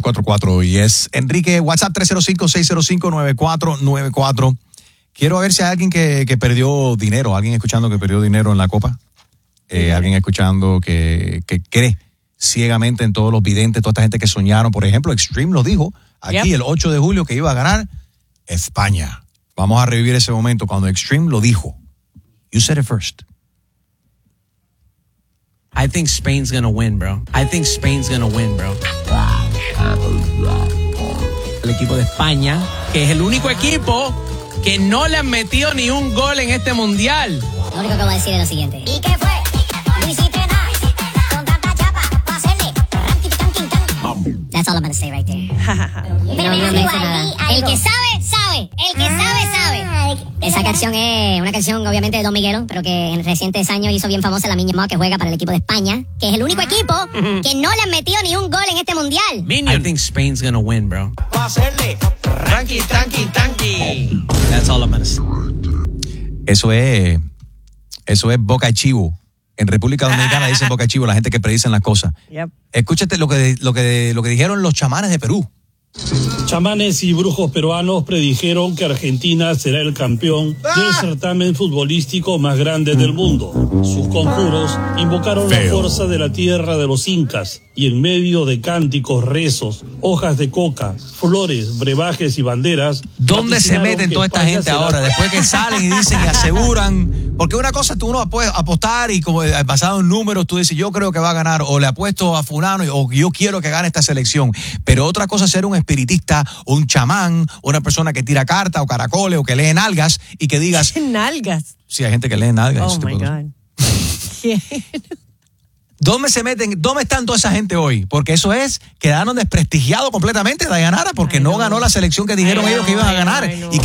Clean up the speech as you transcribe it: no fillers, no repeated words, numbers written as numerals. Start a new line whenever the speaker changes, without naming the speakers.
844 y es Enrique, WhatsApp 305-605-9494. Quiero ver si hay alguien que perdió dinero, alguien escuchando que perdió dinero en la Copa, alguien escuchando que cree ciegamente en todos los videntes, toda esta gente que soñaron. Por ejemplo, Extreme lo dijo aquí el 8 de julio que iba a ganar España. Vamos a revivir ese momento cuando Extreme lo dijo. You said it first.
I think Spain's gonna win, bro. El equipo de España, que es el único equipo que no le han metido ni un gol en este mundial.
Lo único que voy a decir es lo siguiente. ¿Y qué fue? No hiciste nada. Con tanta chapa, pa' hacerle. That's all I'm gonna say right there. No me dice nada. El que sabe, sabe. El que sabe, sabe. Esa canción es una canción, obviamente, de Don Miguelo, pero que en recientes años hizo bien famosa la Minion Mouse, que juega para el equipo de España, que es el único equipo que no le han metido ni un gol en este mundial.
I think Spain's gonna win, bro. Va a hacerle. Ranky, tanky. That's all I'm gonna say.
Eso es boca de chivo. En República Dominicana dicen boca de chivo, la gente que predicen las cosas.
Yep.
Escúchate lo que dijeron los chamanes de Perú.
Chamanes y brujos peruanos predijeron que Argentina será el campeón del certamen futbolístico más grande del mundo. Sus conjuros invocaron la fuerza de la tierra de los incas y en medio de cánticos, rezos, hojas de coca, flores, brebajes y banderas.
¿Dónde se meten toda esta gente ahora? Después que salen y dicen y aseguran. Porque una cosa tú no puedes apostar y como basado en números tú dices yo creo que va a ganar o le apuesto a fulano o yo quiero que gane esta selección. Pero otra cosa es ser un espiritista, un chamán, una persona que tira cartas o caracoles o que lee nalgas y que digas...
¿Nalgas?
Sí, hay gente que lee nalgas.
Oh, my God.
¿Dónde se meten? ¿Dónde están toda esa gente hoy? Porque eso es, quedaron desprestigiados completamente Dayanara porque no ganó la selección que dijeron ellos que iban a ganar. Y